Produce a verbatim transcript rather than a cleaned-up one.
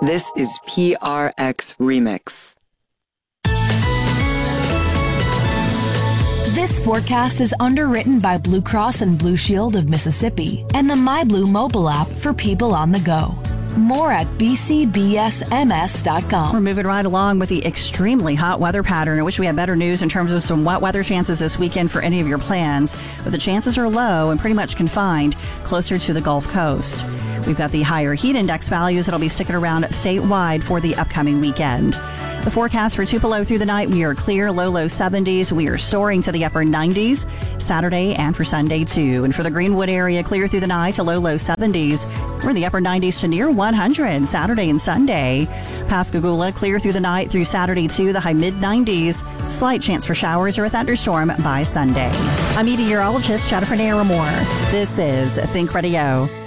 This is P R X Remix. This forecast is underwritten by Blue Cross and Blue Shield of Mississippi and the MyBlue mobile app for people on the go. More at b c b s m s dot com. We're moving right along with the extremely hot weather pattern. I wish we had better news in terms of some wet weather chances this weekend for any of your plans, but the chances are low and pretty much confined closer to the Gulf Coast. We've got the higher heat index values that'll be sticking around statewide for the upcoming weekend. The forecast for Tupelo through the night, we are clear, low, low seventies. We are soaring to the upper nineties Saturday and for Sunday, too. And for the Greenwood area, clear through the night to low, low seventies. We're in the upper nineties to near one hundred Saturday and Sunday. Pascagoula, clear through the night through Saturday, too, the high mid nineties. Slight chance for showers or a thunderstorm by Sunday. I'm meteorologist Jennifer Naramore. This is Think Radio.